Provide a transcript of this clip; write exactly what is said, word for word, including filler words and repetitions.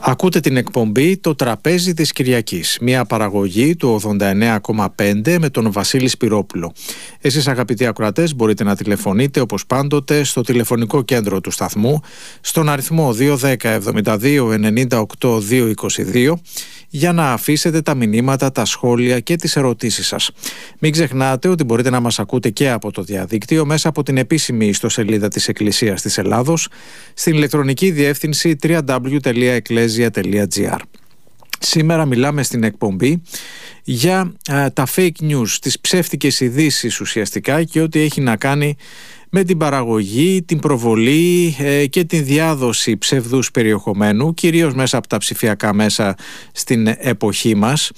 Ακούτε την εκπομπή «Το τραπέζι της Κυριακής», μια παραγωγή του ογδόντα εννέα κόμμα πέντε με τον Βασίλη Σπυρόπουλο. Εσείς, αγαπητοί ακροατές, μπορείτε να τηλεφωνείτε όπως πάντοτε στο τηλεφωνικό κέντρο του σταθμού στον αριθμό δύο ένα μηδέν εβδομήντα δύο ενενήντα οκτώ διακόσια είκοσι δύο για να αφήσετε τα μηνύματα, τα σχόλια και τις ερωτήσεις σας. Μην ξεχνάτε ότι μπορείτε να μας ακούτε και από το διαδίκτυο μέσα από την επίσημη ιστοσελίδα της Εκκλησίας της Ελλάδος στην ηλεκτρονική διεύθυνση double-u double-u double-u τελεία εκκλέσια τελεία τζι άρ. Σήμερα μιλάμε στην εκπομπή για α, τα fake news, τις ψεύτικες ειδήσεις ουσιαστικά και ό,τι έχει να κάνει με την παραγωγή, την προβολή ε, και την διάδοση ψευδούς περιεχομένου, κυρίως μέσα από τα ψηφιακά μέσα στην εποχή μας.